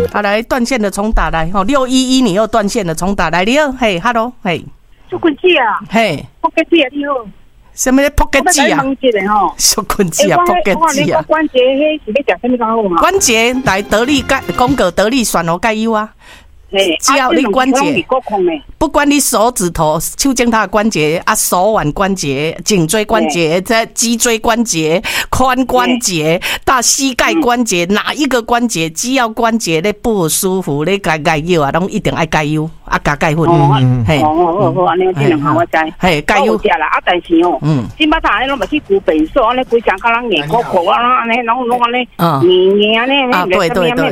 好，来断线的重打来吼，611你又断线的重打来，你好，嘿 ，hello， 嘿， 小坤姐啊， 嘿， 扑克姐你好， 什么咧扑克子啊？小坤子啊，扑克子啊。 关节迄是要食什么讲好嘛？ 关节来得力钙，讲个得力酸哦，钙优啊。只要你关节，不管你手指头、手指头关节啊、手腕关节、颈椎关节、在脊椎关节、髋关节、到膝盖关节，哪一个关节，只要关节咧不舒服，你该钙优啊，拢一定爱钙优啊，加钙粉。 嘿，安尼这两项我知。 嘿，钙优食啦，啊，但是哦，今摆咱拢嘛去古北所，安尼规场甲人硬苦苦啊，安尼拢安尼，硬安尼。 啊，对，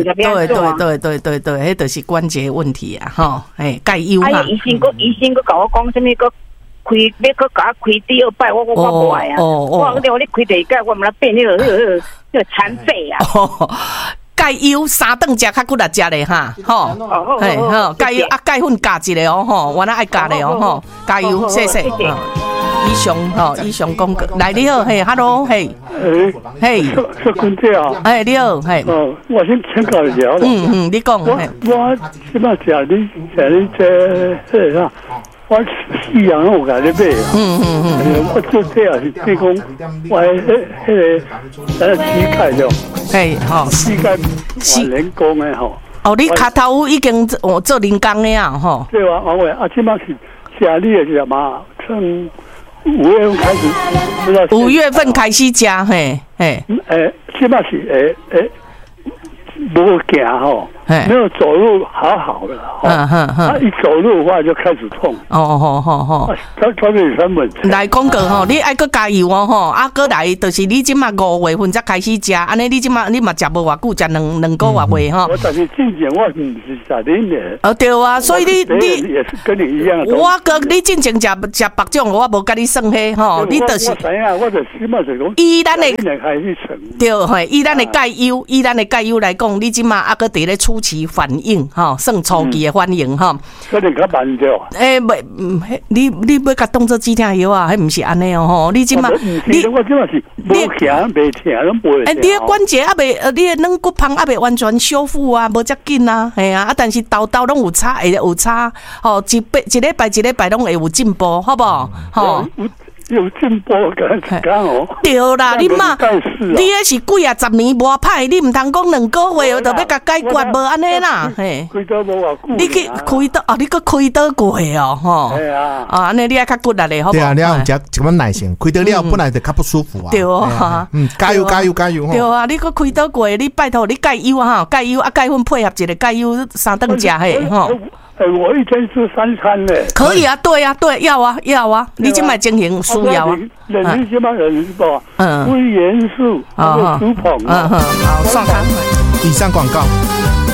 迄就是关节问题啊，吼，哎，钙优嘛。 医生佫甲我讲，什么佫要佫甲我开第二摆，我无爱啊。我你开第一摆，我毋来变迄个残废啊。 钙优3顿食较骨力食咧哈，吼，嘿，吼，钙优啊，钙粉加一个哦，吼，我那爱加咧哦，吼，加油，谢谢。以上讲过，来你好，嘿 ，hello， 嘿，嘿， 小坤姐啊， 哎，你好，嘿， 我先请教一下。 你讲， 我即摆食你这啥？我饲养我家咧买啊，我做这啊是比如讲我迄个膝盖了， 嘿，吼， 膝盖人工的吼。 哦，你脚头已经做人工的啊，吼。 对啊，啊，即摆是食你的是嘛？从5月份开始，不知道。 5月份开始食，嘿，嘿。 即摆是不行吼，没有走路好了，一走路的话就开始痛。他这三本。 来讲过吼，你爱搁加油哦吼，啊搁来就是你即马5月份才开始食，安尼你即马你嘛食无偌久，食两个月未吼。 我但是之前我唔是食恁的。 对啊，所以你也是跟你一样。 我跟你之前食别种，我无跟你算迄吼，你就是。 我就起码是讲。 以咱的对嘿，以咱的钙优来讲。你即马啊，搁伫咧初期反应，吼，算初期的反应，吼。 可能较慢着。 你要甲当做止痛药啊？迄毋是安尼哦，吼。你即马， 我即马是无行袂疼，拢袂。 你的关节啊未，你的软骨棒啊未完全修复啊，无遮紧啊，系啊。但是豆拢有差，会有差，吼，一礼拜拢会有进步，好不好？吼。 有进步刚哦， 对啦，你嘛，你迄是几啊10年无歹，你唔通讲2个月就要甲解决，无安尼啦，嘿。 开刀无偌久。 你去开刀啊？你搁开刀过哦，吼。 系啊。 啊，安尼你爱较骨力咧，好不？ 对啊，你要有一款耐性，开刀了本来就较不舒服啊。 对啊。 加油！ 对啊，你搁开刀过，你拜托你钙优啊，钙优啊，钙粉配合一个钙优3顿食嘿，吼。 我一天吃3餐嘞。 可以啊，对啊，对，要啊。你即摆情形需要啊。 你即摆人是不？微元素，竹筒。 好，上场。 以上广告。